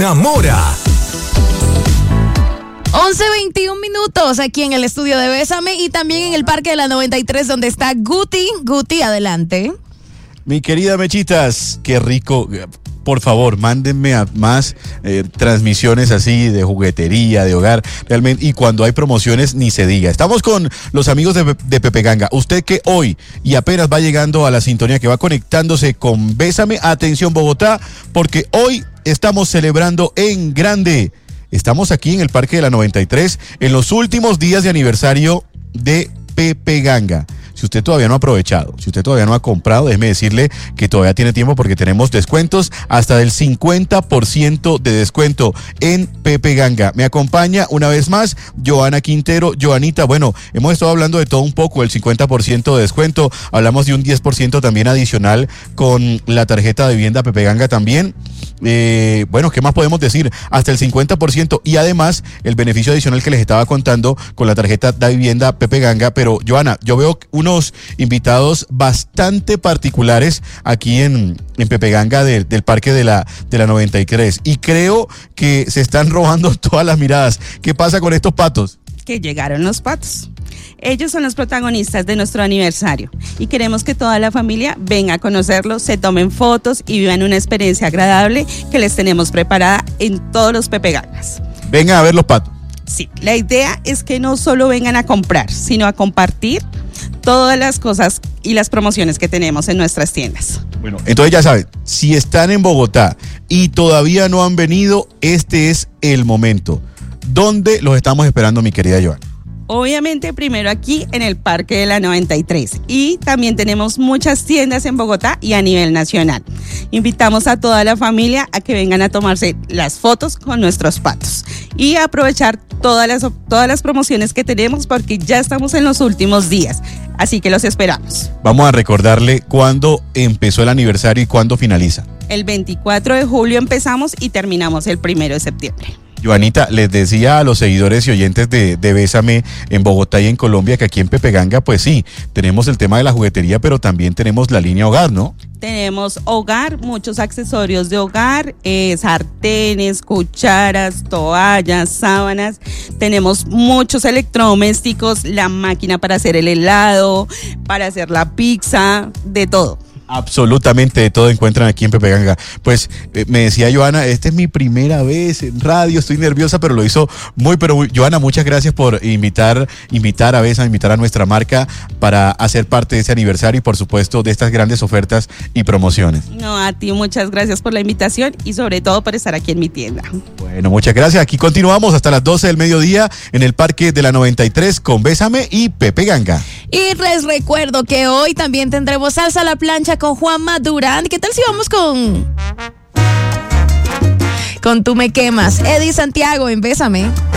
Enamora. 11:21 aquí en el estudio de Bésame y también en el Parque de la 93 donde está Guti. Guti, adelante. Mi querida Mechitas, qué rico. Por favor, mándenme a más transmisiones así de juguetería, de hogar, realmente. Y cuando hay promociones, ni se diga. Estamos con los amigos de Pepe Ganga. Usted que hoy y apenas va llegando a la sintonía, que va conectándose con Bésame, atención Bogotá, porque hoy estamos celebrando en grande. Estamos aquí en el Parque de la 93, en los últimos días de aniversario de Pepe Ganga. Si usted todavía no ha aprovechado, si usted todavía no ha comprado, déjeme decirle que todavía tiene tiempo porque tenemos descuentos hasta del 50% de descuento en Pepe Ganga. Me acompaña una vez más Joana Quintero. Joanita, bueno, hemos estado hablando de todo un poco, el 50% de descuento, hablamos de un 10% también adicional con la tarjeta de vivienda Pepe Ganga también. Bueno, ¿qué más podemos decir? Hasta el 50% y además el beneficio adicional que les estaba contando con la tarjeta de vivienda Pepe Ganga. Pero Joana, yo veo unos invitados bastante particulares aquí en Pepe Ganga del Parque de la 93 y creo que se están robando todas las miradas. ¿Qué pasa con estos patos? Que llegaron los patos. Ellos son los protagonistas de nuestro aniversario y queremos que toda la familia venga a conocerlos, se tomen fotos y vivan una experiencia agradable que les tenemos preparada en todos los Pepe Gangas. Vengan a ver los patos. Sí, la idea es que no solo vengan a comprar, sino a compartir todas las cosas y las promociones que tenemos en nuestras tiendas. Bueno, entonces ya saben, si están en Bogotá y todavía no han venido, este es el momento. ¿Dónde los estamos esperando, mi querida Joana? Obviamente primero aquí en el Parque de la 93 y también tenemos muchas tiendas en Bogotá y a nivel nacional. Invitamos a toda la familia a que vengan a tomarse las fotos con nuestros patos y a aprovechar todas las promociones que tenemos porque ya estamos en los últimos días, así que los esperamos. Vamos a recordarle cuándo empezó el aniversario y cuándo finaliza. El 24 de julio empezamos y terminamos el 1 de septiembre. Joanita, les decía a los seguidores y oyentes de Bésame en Bogotá y en Colombia que aquí en Pepe Ganga, pues sí, tenemos el tema de la juguetería, pero también tenemos la línea hogar, ¿no? Tenemos hogar, muchos accesorios de hogar, sartenes, cucharas, toallas, sábanas. Tenemos muchos electrodomésticos, la máquina para hacer el helado, para hacer la pizza, de todo. Absolutamente de todo encuentran aquí en Pepe Ganga. Pues me decía Joana, esta es mi primera vez en radio, estoy nerviosa, pero lo hizo muy. Joana, muchas gracias por invitar a Bésame, invitar a nuestra marca para hacer parte de este aniversario y por supuesto de estas grandes ofertas y promociones. No, a ti muchas gracias por la invitación y sobre todo por estar aquí en mi tienda. Bueno, muchas gracias. Aquí continuamos hasta las 12 del mediodía en el Parque de la 93 con Bésame y Pepe Ganga. Y les recuerdo que hoy también tendremos Salsa a la Plancha con Juanma Durán. ¿Qué tal si vamos con Tú me quemas? Eddie Santiago en Bésame.